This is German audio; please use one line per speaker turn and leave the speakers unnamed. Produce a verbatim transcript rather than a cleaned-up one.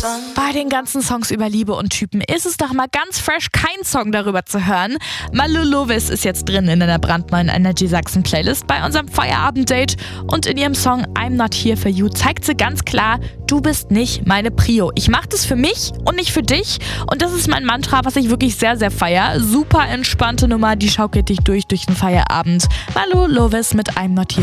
Bei den ganzen Songs über Liebe und Typen ist es doch mal ganz fresh, keinen Song darüber zu hören. Malu Lovis ist jetzt drin in einer brandneuen Energy Sachsen Playlist bei unserem Feierabend-Date und in ihrem Song I'm Not Here For You zeigt sie ganz klar, du bist nicht meine Prio. Ich mache das für mich und nicht für dich und das ist mein Mantra, was ich wirklich sehr, sehr feiere. Super entspannte Nummer, die schaukelt dich durch durch den Feierabend. Malu Lovis mit I'm Not Here